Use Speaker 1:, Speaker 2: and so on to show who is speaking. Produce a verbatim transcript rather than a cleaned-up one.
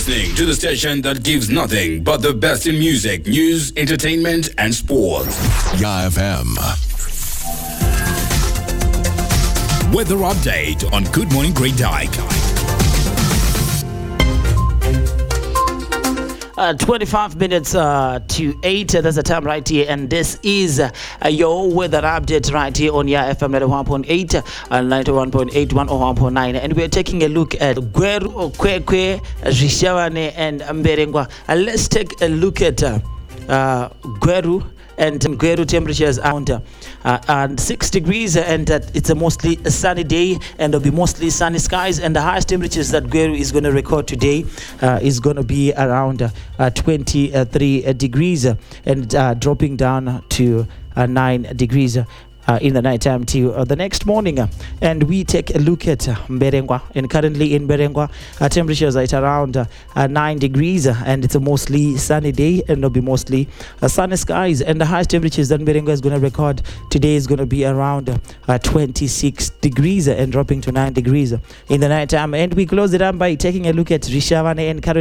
Speaker 1: listening to the station that gives nothing but the best in music, news, entertainment, and sports.
Speaker 2: Ya F M.
Speaker 1: Weather update on Good Morning Great Dyke.
Speaker 3: Uh, twenty-five minutes uh, to eight, uh, that's the time right here, and this is uh, your weather update right here on Ya F M ninety-one point eight, uh, ninety-one point eight, one oh one point nine, and we're taking a look at Gweru, Kwekwe, Rishavane, and Mberengwa. Uh, let's take a look at uh, uh, Gweru. And Gweru temperatures around uh, and six degrees, and uh, it's a mostly a sunny day, and there'll be mostly sunny skies. And the highest temperatures that Gweru is going to record today uh, is going to be around uh, twenty-three degrees, uh, and uh, dropping down to uh, nine degrees. Uh, Uh, in the night time till uh, the next morning, uh, and we take a look at uh, Mberengwa. And currently in Mberengwa, uh, temperatures are at around uh, uh, nine degrees, uh, and it's a mostly sunny day, and it'll be mostly uh, sunny skies. And the highest temperatures that Mberengwa is going to record today is going to be around uh, twenty-six degrees, uh, and dropping to nine degrees uh, in the night time. And we close it up by taking a look at Rishavane, and currently